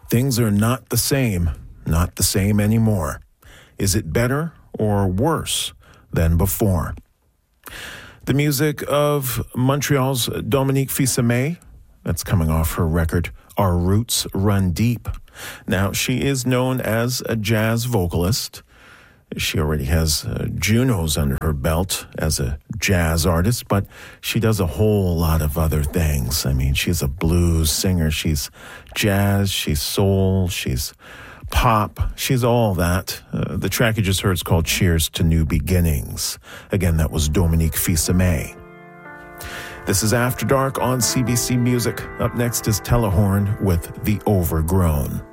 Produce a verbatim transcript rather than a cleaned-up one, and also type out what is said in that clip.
Things are not the same, not the same anymore. Is it better or worse than before? The music of Montreal's Dominique Fils-Aimé, that's coming off her record, Our Roots Run Deep. Now, she is known as a jazz vocalist. She already has uh, Junos under her belt as a jazz artist, but she does a whole lot of other things. I mean, she's a blues singer. She's jazz, she's soul, she's pop, she's all that. Uh, the track you just heard is called Cheers to New Beginnings. Again, that was Dominique Fils-Aimé. This is After Dark on C B C Music. Up next is Telehorn with The Overgrown.